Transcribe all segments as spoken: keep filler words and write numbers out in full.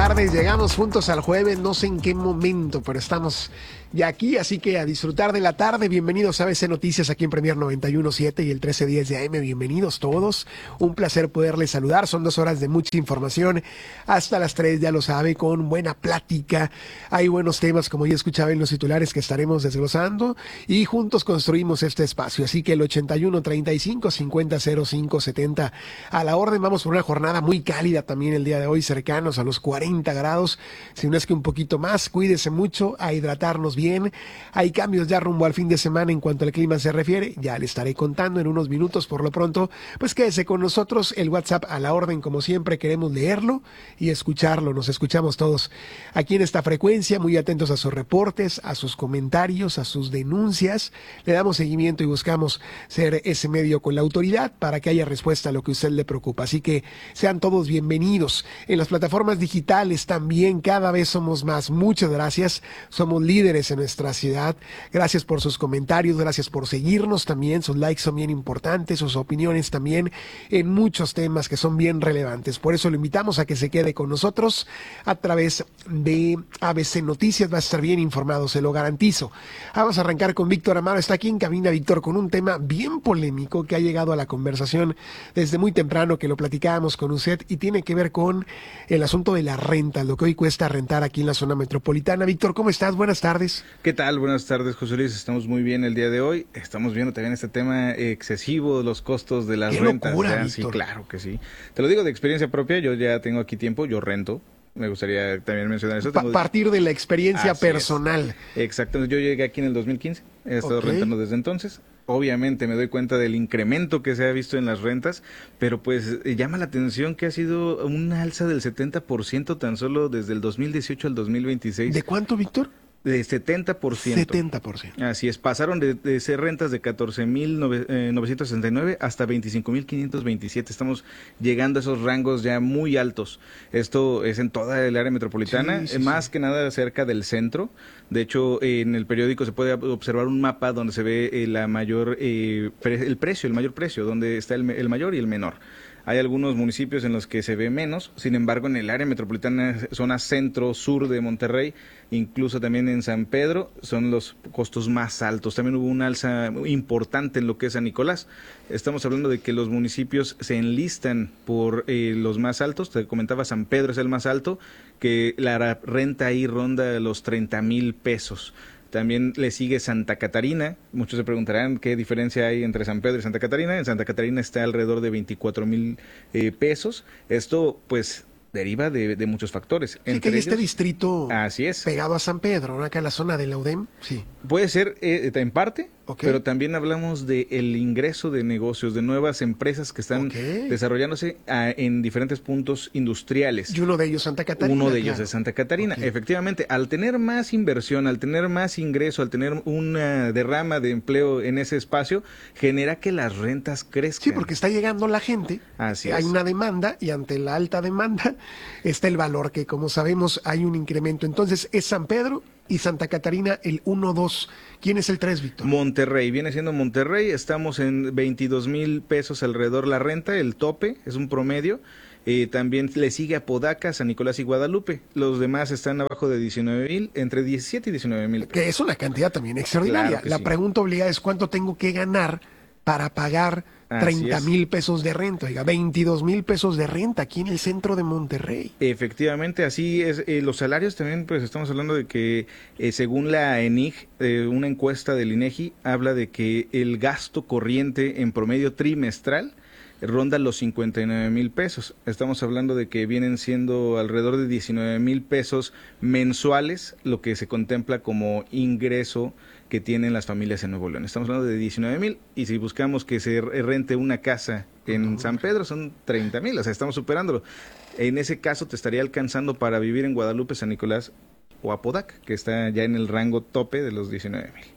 tardes, llegamos juntos al jueves, no sé en qué momento, pero estamos ya aquí, así que a disfrutar de la tarde. Bienvenidos a A B C Noticias aquí en Premier noventa y uno punto siete y el trece diez de A M, bienvenidos todos, un placer poderles saludar, son dos horas de mucha información, hasta las tres ya lo sabe, con buena plática, hay buenos temas como ya escuchaba en los titulares que estaremos desglosando y juntos construimos este espacio, así que el ochenta y uno treinta y cinco cincuenta cero cinco setenta a la orden. Vamos por una jornada muy cálida también el día de hoy, cercanos a los cuarenta grados, si no es que un poquito más. Cuídese mucho, a hidratarnos bien. Hay cambios ya rumbo al fin de semana en cuanto al clima se refiere, ya le estaré contando en unos minutos. Por lo pronto, pues quédese con nosotros, el WhatsApp a la orden como siempre, queremos leerlo y escucharlo, nos escuchamos todos aquí en esta frecuencia, muy atentos a sus reportes, a sus comentarios, a sus denuncias, le damos seguimiento y buscamos ser ese medio con la autoridad para que haya respuesta a lo que a usted le preocupa, así que sean todos bienvenidos. En las plataformas digitales también cada vez somos más, muchas gracias, somos líderes en nuestra ciudad, gracias por sus comentarios, gracias por seguirnos también, sus likes son bien importantes, sus opiniones también en muchos temas que son bien relevantes, por eso lo invitamos a que se quede con nosotros a través de A B C Noticias, va a estar bien informado, se lo garantizo. Vamos a arrancar con Víctor Amaro, está aquí en cabina Víctor con un tema bien polémico que ha llegado a la conversación desde muy temprano, que lo platicábamos con usted y tiene que ver con el asunto de la renta, lo que hoy cuesta rentar aquí en la zona metropolitana. Víctor, ¿cómo estás? Buenas tardes. ¿Qué tal? Buenas tardes, José Luis. Estamos muy bien el día de hoy. Estamos viendo también este tema excesivo de los costos de las ¡Qué rentas. locura, Sí, claro que sí. Te lo digo de experiencia propia, yo ya tengo aquí tiempo, yo rento. Me gustaría también mencionar eso. A partir de la experiencia Así personal. Es. Exacto. Yo llegué aquí en el dos mil quince. He estado okay. rentando desde entonces. Obviamente me doy cuenta del incremento que se ha visto en las rentas, pero pues llama la atención que ha sido una alza del setenta por ciento tan solo desde el dos mil dieciocho al dos mil veintiséis. ¿De cuánto, Víctor? De setenta por ciento. setenta por ciento. Así es, pasaron de, de ser rentas de catorce mil novecientos sesenta y nueve hasta veinticinco mil quinientos veintisiete. Estamos llegando a esos rangos ya muy altos. Esto es en toda el área metropolitana, sí, sí, más sí. que nada cerca del centro. De hecho, en el periódico se puede observar un mapa donde se ve eh, la mayor eh, pre el precio, el mayor precio, donde está el, el mayor y el menor. Hay algunos municipios en los que se ve menos, sin embargo en el área metropolitana, zona centro-sur de Monterrey, incluso también en San Pedro, son los costos más altos. También hubo una alza importante en lo que es San Nicolás. Estamos hablando de que los municipios se enlistan por eh, los más altos. Te comentaba, San Pedro es el más alto, que la renta ahí ronda los treinta mil pesos. También le sigue Santa Catarina. Muchos se preguntarán qué diferencia hay entre San Pedro y Santa Catarina. En Santa Catarina está alrededor de veinticuatro mil eh, pesos. Esto, pues, deriva de, de muchos factores. Sí, entre que hay ellos, este distrito así es. Pegado a San Pedro, ¿no? Acá en la zona de la U D E M. Sí. Puede ser eh, en parte, okay. pero también hablamos de el ingreso de negocios, de nuevas empresas que están okay. desarrollándose a, en diferentes puntos industriales. Y uno de ellos Santa Catarina. Uno de ellos claro. es Santa Catarina. Okay. Efectivamente, al tener más inversión, al tener más ingreso, al tener una derrama de empleo en ese espacio, genera que las rentas crezcan. Sí, porque está llegando la gente, Así hay es. una demanda y ante la alta demanda está el valor, que como sabemos hay un incremento. Entonces es San Pedro y Santa Catarina el uno dos. ¿Quién es el tres, Víctor? Monterrey, viene siendo Monterrey, estamos en veintidós mil pesos alrededor la renta, el tope, es un promedio. Eh, también le sigue Apodaca, San Nicolás y Guadalupe. Los demás están abajo de diecinueve mil, entre diecisiete y diecinueve mil. Que es una cantidad también extraordinaria. Claro la sí. pregunta obligada es cuánto tengo que ganar para pagar treinta mil pesos de renta, oiga, veintidós mil pesos de renta aquí en el centro de Monterrey. Efectivamente, así es. Eh, los salarios también, pues estamos hablando de que eh, según la E N I G, eh, una encuesta del INEGI, habla de que el gasto corriente en promedio trimestral ronda los cincuenta y nueve mil pesos. Estamos hablando de que vienen siendo alrededor de diecinueve mil pesos mensuales, lo que se contempla como ingreso que tienen las familias en Nuevo León. Estamos hablando de diecinueve mil y si buscamos que se rente una casa en San Pedro son treinta mil, o sea, estamos superándolo. En ese caso te estaría alcanzando para vivir en Guadalupe, San Nicolás o Apodaca, que está ya en el rango tope de los diecinueve mil.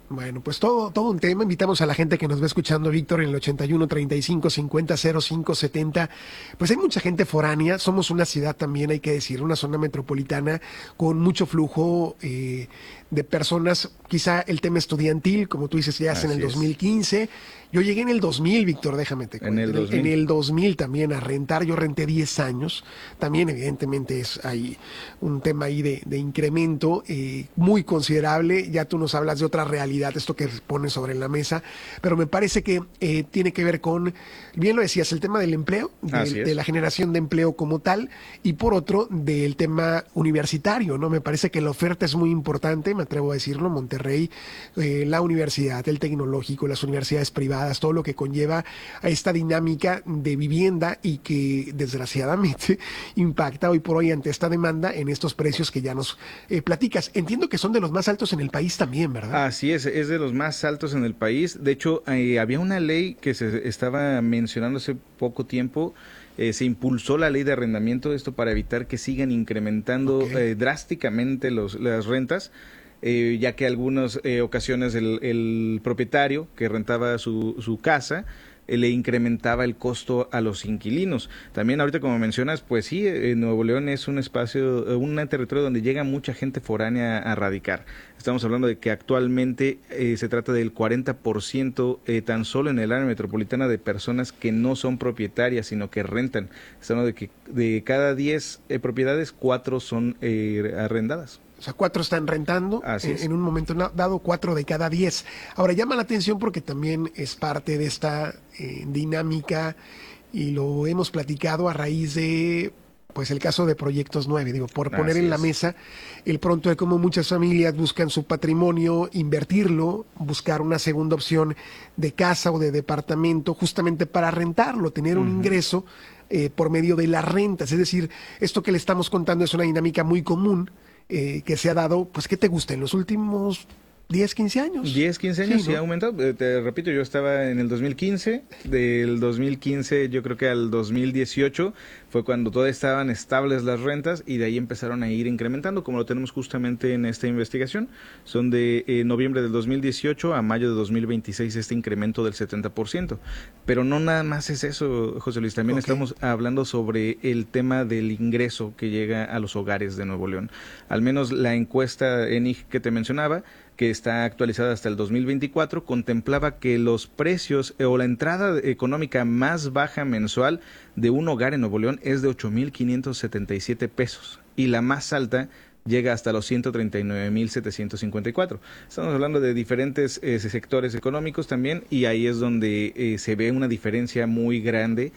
Bueno, pues todo, todo un tema. Invitamos a la gente que nos va escuchando, Víctor, en el ochenta y uno, treinta y cinco, cincuenta, cero cinco, setenta. Pues hay mucha gente foránea. Somos una ciudad también, hay que decir, una zona metropolitana con mucho flujo eh, de personas. Quizá el tema estudiantil, como tú dices, ya es en el dos mil quince. Yo llegué en el dos mil, Víctor, déjame te cuento. En el dos mil. En el dos mil también a rentar. Yo renté diez años. También, evidentemente, es hay un tema ahí de, de incremento eh, muy considerable. Ya tú nos hablas de otra realidad, esto que pones sobre la mesa, pero me parece que eh, tiene que ver con, bien lo decías, el tema del empleo, de, de la generación de empleo como tal, y por otro, del tema universitario, ¿no? Me parece que la oferta es muy importante, me atrevo a decirlo, Monterrey, eh, la universidad, el tecnológico, las universidades privadas, todo lo que conlleva a esta dinámica de vivienda y que desgraciadamente impacta hoy por hoy ante esta demanda en estos precios que ya nos eh, platicas. Entiendo que son de los más altos en el país también, ¿verdad? Así es, es de los más altos en el país. De hecho, eh, había una ley que se estaba mencionando hace poco tiempo. Eh, se impulsó la ley de arrendamiento, esto para evitar que sigan incrementando okay. eh, drásticamente los, las rentas. Eh, ya que algunas eh, ocasiones el, el propietario que rentaba su, su casa eh, le incrementaba el costo a los inquilinos. También ahorita, como mencionas, pues sí, eh, Nuevo León es un espacio, eh, un territorio donde llega mucha gente foránea a, a radicar. Estamos hablando de que actualmente eh, se trata del cuarenta por ciento eh, tan solo en el área metropolitana de personas que no son propietarias, sino que rentan. Estamos hablando de que de cada diez eh, propiedades, cuatro son eh, arrendadas. O sea, cuatro están rentando en, en un momento dado, cuatro de cada diez. Ahora, llama la atención porque también es parte de esta eh, dinámica y lo hemos platicado a raíz de, pues, el caso de Proyectos nueve. Digo, por poner Así en la es. mesa el pronto de cómo muchas familias buscan su patrimonio, invertirlo, buscar una segunda opción de casa o de departamento justamente para rentarlo, tener un uh-huh. ingreso eh, por medio de las rentas. Es decir, esto que le estamos contando es una dinámica muy común Eh, que se ha dado, pues, ¿qué te gusta? En los últimos diez, quince años. diez, quince años, sí, sí, ¿no? Ha aumentado. Eh, te repito, yo estaba en el dos mil quince, del dos mil quince yo creo que al dos mil dieciocho fue cuando todavía estaban estables las rentas y de ahí empezaron a ir incrementando, como lo tenemos justamente en esta investigación. Son de eh, noviembre del dos mil dieciocho a mayo de dos mil veintiséis este incremento del setenta por ciento. Pero no nada más es eso, José Luis, también okay. estamos hablando sobre el tema del ingreso que llega a los hogares de Nuevo León. Al menos la encuesta E N I G que te mencionaba, que está actualizada hasta el dos mil veinticuatro, contemplaba que los precios eh, o la entrada económica más baja mensual de un hogar en Nuevo León es de ocho mil quinientos setenta y siete pesos y la más alta llega hasta los ciento treinta y nueve mil setecientos cincuenta y cuatro. Estamos hablando de diferentes eh, sectores económicos también y ahí es donde eh, se ve una diferencia muy grande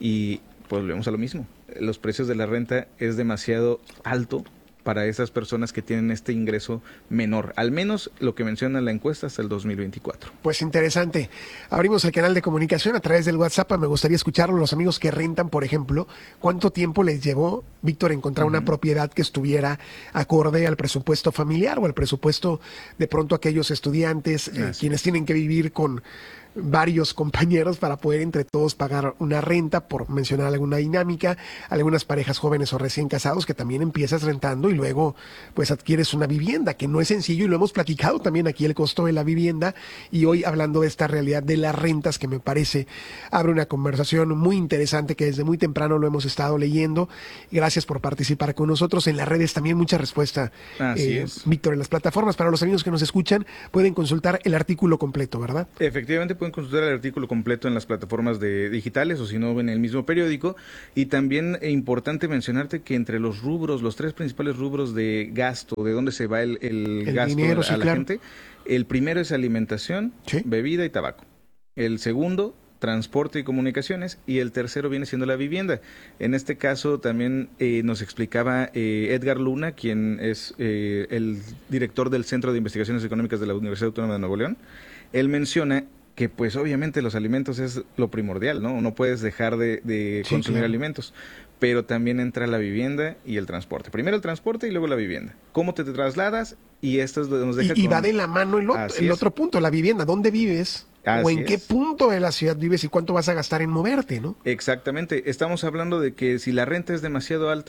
y pues volvemos a lo mismo. Los precios de la renta es demasiado alto para esas personas que tienen este ingreso menor, al menos lo que menciona la encuesta hasta el dos mil veinticuatro. Pues interesante. Abrimos el canal de comunicación a través del WhatsApp. Me gustaría escucharlo. Los amigos que rentan, por ejemplo, ¿cuánto tiempo les llevó, Víctor, encontrar uh-huh. una propiedad que estuviera acorde al presupuesto familiar o al presupuesto de pronto aquellos estudiantes, eh, quienes tienen que vivir con varios compañeros para poder entre todos pagar una renta, por mencionar alguna dinámica, algunas parejas jóvenes o recién casados que también empiezas rentando y luego pues adquieres una vivienda, que no es sencillo y lo hemos platicado también aquí el costo de la vivienda y hoy hablando de esta realidad de las rentas que me parece abre una conversación muy interesante que desde muy temprano lo hemos estado leyendo. Gracias por participar con nosotros en las redes también, mucha respuesta, Así eh, es. Víctor, en las plataformas. Para los amigos que nos escuchan pueden consultar el artículo completo, ¿verdad? Efectivamente, pueden consultar el artículo completo en las plataformas de digitales o si no en el mismo periódico. Y también es importante mencionarte que entre los rubros, los tres principales rubros de gasto, de dónde se va el, el, el gasto dinero, a sí, la claro. gente, el primero es alimentación, sí. bebida y tabaco. El segundo, transporte y comunicaciones, y el tercero viene siendo la vivienda. En este caso también eh, nos explicaba eh, Edgar Luna, quien es eh, el director del Centro de Investigaciones Económicas de la Universidad Autónoma de Nuevo León. Él menciona que pues obviamente los alimentos es lo primordial, ¿no? No puedes dejar de, de sí, consumir claro. alimentos, pero también entra la vivienda y el transporte. Primero el transporte y luego la vivienda. ¿Cómo te, te trasladas? Y esto es lo que nos deja Y, y con... va de la mano el otro, el otro punto, la vivienda. ¿Dónde vives? Así o en qué es. punto de la ciudad vives y cuánto vas a gastar en moverte, ¿no? Exactamente. Estamos hablando de que si la renta es demasiado alta,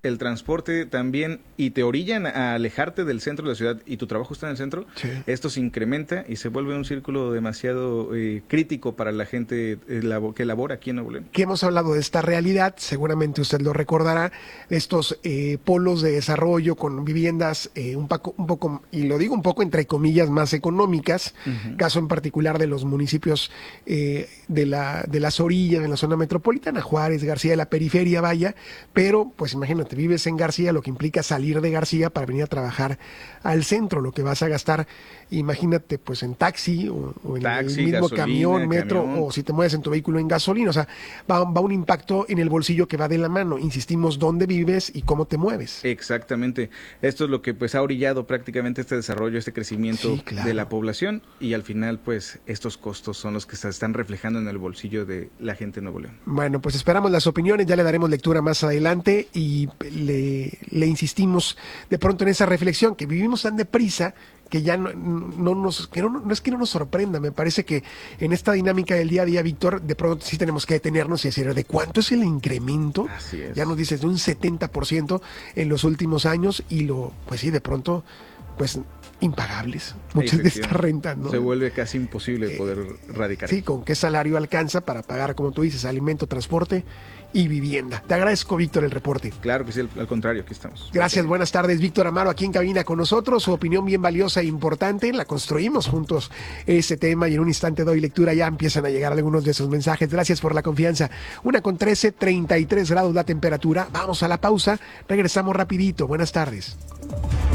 el transporte también y te orillan a alejarte del centro de la ciudad y tu trabajo está en el centro, sí. Esto se incrementa y se vuelve un círculo demasiado eh, crítico para la gente eh, labo, que labora aquí en Nuevo León. Que hemos hablado de esta realidad, seguramente usted lo recordará, estos eh, polos de desarrollo con viviendas eh, un, poco, un poco, y lo digo un poco entre comillas, más económicas, uh-huh. Caso en particular de los municipios eh, de, la, de las orillas, de la zona metropolitana, Juárez, García, de la periferia, vaya, pero pues imagínate, vives en García, lo que implica salir de García para venir a trabajar al centro, lo que vas a gastar, imagínate, pues en taxi o, o en taxi, el mismo gasolina, camión, metro, camión. O si te mueves en tu vehículo en gasolina, o sea, va, va un impacto en el bolsillo que va de la mano. Insistimos, dónde vives y cómo te mueves. Exactamente. Esto es lo que pues ha orillado prácticamente este desarrollo, este crecimiento sí, claro. de la población, y al final pues estos costos son los que se están reflejando en el bolsillo de la gente de Nuevo León. Bueno, pues esperamos las opiniones, ya le daremos lectura más adelante y le, le insistimos de pronto en esa reflexión que vivimos tan deprisa que ya no, no nos, que no, no es que no nos sorprenda, me parece que en esta dinámica del día a día, Víctor, de pronto sí tenemos que detenernos y decir, ¿de cuánto es el incremento? Así es. Ya nos dices de un setenta por ciento en los últimos años y lo, pues sí, de pronto, pues impagables, muchas de estas rentas, ¿no? Se vuelve casi imposible poder eh, radicar. Sí, con qué salario alcanza para pagar, como tú dices, alimento, transporte y vivienda. Te agradezco, Víctor, el reporte. Claro que sí, al, al contrario, aquí estamos. Gracias, buenas tardes, Víctor Amaro, aquí en cabina con nosotros. Su opinión bien valiosa e importante, la construimos juntos ese tema y en un instante doy lectura, ya empiezan a llegar algunos de esos mensajes. Gracias por la confianza. Una con trece, treinta y tres grados la temperatura. Vamos a la pausa, regresamos rapidito. Buenas tardes.